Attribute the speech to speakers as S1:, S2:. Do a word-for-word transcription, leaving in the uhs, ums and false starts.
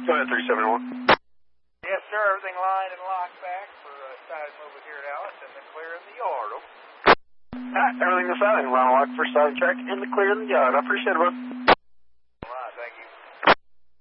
S1: Go ahead, three seven one.
S2: Yes, sir. Everything lined and locked back for uh, side over here at Alice and then clear in the yard. Okay.
S1: All right, everything is out. Line locked for side track in the clear in the yard. I appreciate it, bud.